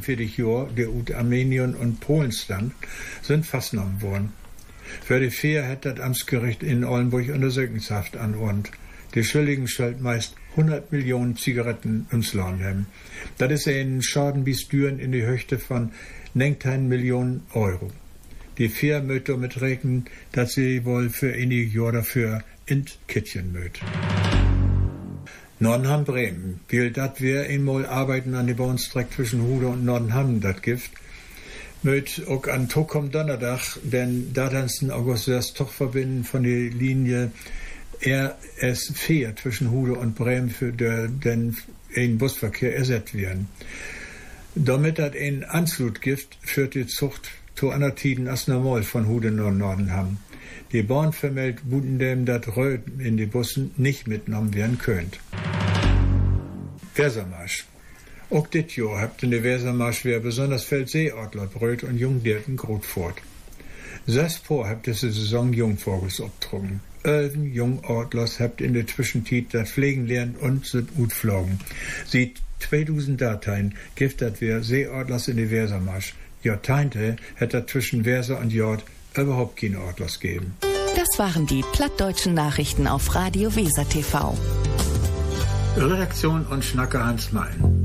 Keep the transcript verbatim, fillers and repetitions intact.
fünfundvierzig Jahren, die ut Armenien und Polen stand, sind festgenommen worden. Für die vier hat das Amtsgericht in Oldenburg Untersuchungshaft anordnet. Die Schuldigen stellt meist hundert Millionen Zigaretten ins Land haben. Das ist ein Schaden bis Düren in die Höchste von neunzehn Millionen Euro. Die vier möchten damit rechnen, dass sie wohl für einige Jahre dafür in Kittchen möchten. Nordenham Bremen, weil dat wir einmal arbeiten an die Bahnstrecke zwischen Hude und Nordenham, dat Gift, möt auch an Tokom Donnerdag, denn da dann August das doch verbinden von der Linie R S vier zwischen Hude und Bremen für den ein Busverkehr ersetzt werden. Damit hat ein Anschlussgift für die Zucht zu einer Tiden als normal von Hude nach Nordenham. Die Bahn vermeldet Budendem, dass Röd in die Bussen nicht mitgenommen werden könnt. Wesermarsch. Auch dit Jahr habt in der Wesermarsch wer besonders viel Seeadler Bröt und Jungdirten Grotfort. Sechs vor habt diese Saison Jungvogels obtrunken. Elfen Jungadlers habt in der Zwischenzeit das Pflegen lernen und sind gut flogen. Sieht zweitausend Dateien gibt das wir Seeadlers in der Wesermarsch. Jahrzehnte hätte zwischen Weser und Jord überhaupt keine Adlers geben. Das waren die plattdeutschen Nachrichten auf Radio Weser T V. Redaktion und Schnacker Hans Mein.